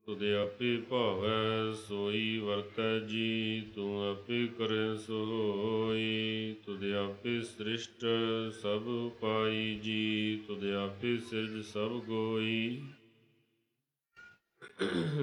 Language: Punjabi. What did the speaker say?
ਤੁਧ ਆਪੇ ਭਾਵੈ ਸੋਈ ਵਰਤੈ ਜੀ, ਤੂੰ ਆਪੇ ਕਰੈ ਸੋ ਹੋਈ। ਤੁਧ ਆਪੇ ਸ੍ਰਿਸ਼ਟ ਸਭ ਪਾਈ ਜੀ, ਤੁਧ ਆਪੇ ਸਿਰਜ ਸਭ ਗੋਈ।